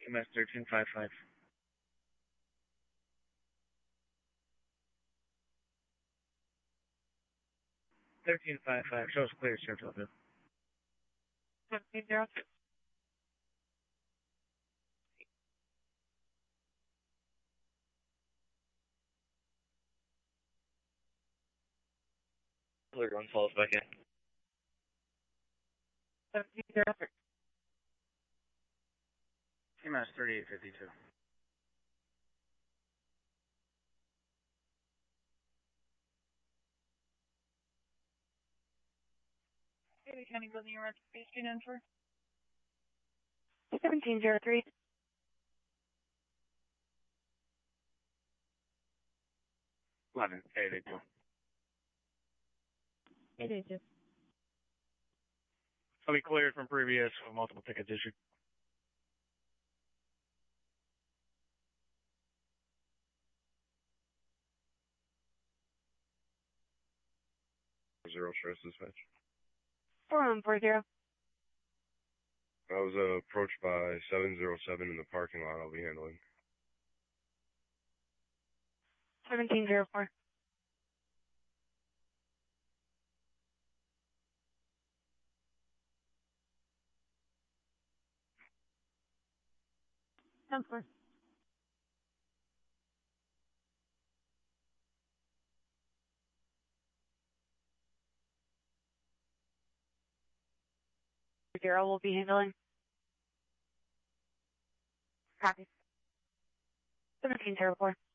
MS 1355. 1355, shows clear, Saratoga. 1706. Clear one falls back in. 1706. MS 3852. County Building Around Space Street in for 1703. 11-882. 882. I'll be cleared from previous with multiple tickets issued. Zero stress dispatch. 4140. I was approached by 707 in the parking lot. I'll be handling. 1704. Counselor. Zero will be handling. Copy. 1704.